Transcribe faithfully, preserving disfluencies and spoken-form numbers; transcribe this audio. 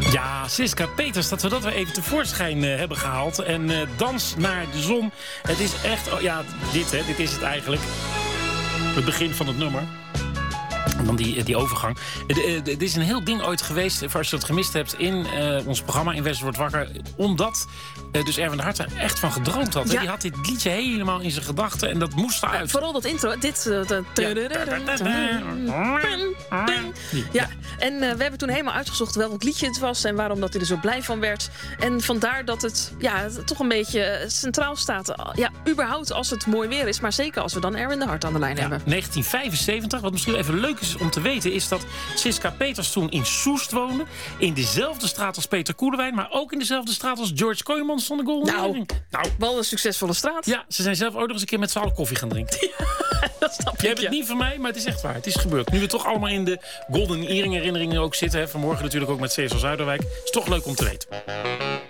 Ja, Siska Peters, dat we dat weer even tevoorschijn uh, hebben gehaald. En uh, Dans naar de zon. Het is echt, oh, ja, dit hè, dit is het eigenlijk. Het begin van het nummer. En dan die, die overgang. Het is een heel ding ooit geweest, voor als je dat gemist hebt, in uh, ons programma in West wordt wakker. Omdat uh, dus Erwin de Hart er echt van gedroomd had. Ja. Die had dit liedje helemaal in zijn gedachten en dat moest eruit. Uh, vooral dat intro. Dit. Uh, ja, en uh, we hebben toen helemaal uitgezocht welk liedje het was en waarom dat hij er zo blij van werd. En vandaar dat het ja, toch een beetje centraal staat. Ja, überhaupt als het mooi weer is, maar zeker als we dan Erwin de Hart aan de lijn ja, hebben. negentien vijfenzeventig, wat misschien even leuk is om te weten, is dat Siska Peters toen in Soest woonde. In dezelfde straat als Peter Koelewijn, maar ook in dezelfde straat als George Kooijmans van de Golden nou, Earring. Nou, wel een succesvolle straat. Ja, ze zijn zelf ook nog eens een keer met z'n allen koffie gaan drinken. Ja, dat snap ik. Je hebt het niet van mij, maar het is echt waar. Het is gebeurd. Nu we toch allemaal in de Golden Earring herinneringen ook zitten. Hè, vanmorgen natuurlijk ook met Cesar Zuiderwijk. Is toch leuk om te weten.